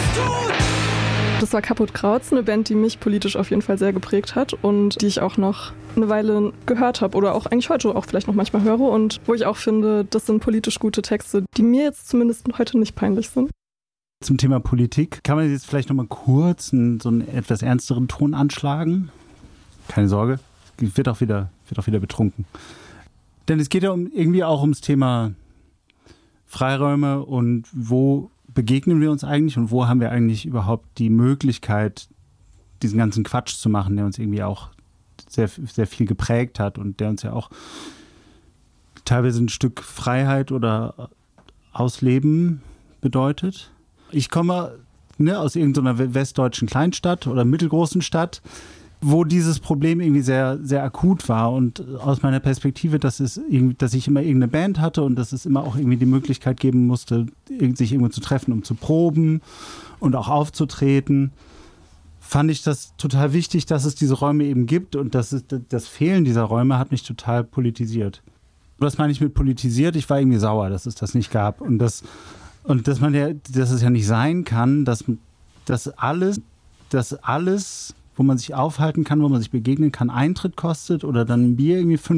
Das war Kaputt Krautz, eine Band, die mich politisch auf jeden Fall sehr geprägt hat und die ich auch noch eine Weile gehört habe oder auch eigentlich heute auch vielleicht noch manchmal höre und wo ich auch finde, das sind politisch gute Texte, die mir jetzt zumindest heute nicht peinlich sind. Zum Thema Politik, kann man jetzt vielleicht noch mal kurz so einen etwas ernsteren Ton anschlagen? Keine Sorge, wird auch wieder betrunken. Denn es geht ja irgendwie auch ums Thema Freiräume und wo begegnen wir uns eigentlich und wo haben wir eigentlich überhaupt die Möglichkeit, diesen ganzen Quatsch zu machen, der uns irgendwie auch sehr, sehr viel geprägt hat und der uns ja auch teilweise ein Stück Freiheit oder Ausleben bedeutet. Ich komme aus irgendeiner westdeutschen Kleinstadt oder mittelgroßen Stadt, wo dieses Problem irgendwie sehr, sehr akut war und aus meiner Perspektive, dass ich immer irgendeine Band hatte und dass es immer auch irgendwie die Möglichkeit geben musste, sich irgendwo zu treffen, um zu proben und auch aufzutreten, fand ich das total wichtig, dass es diese Räume eben gibt und das Fehlen dieser Räume hat mich total politisiert. Was meine ich mit politisiert? Ich war irgendwie sauer, dass es das nicht gab und dass es ja nicht sein kann, dass alles, wo man sich aufhalten kann, wo man sich begegnen kann, Eintritt kostet oder dann ein Bier irgendwie 5